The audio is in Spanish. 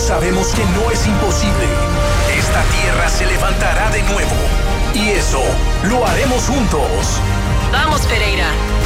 sabemos que no es imposible. Esta tierra se levantará de nuevo. Y eso lo haremos juntos. Vamos, Pereira.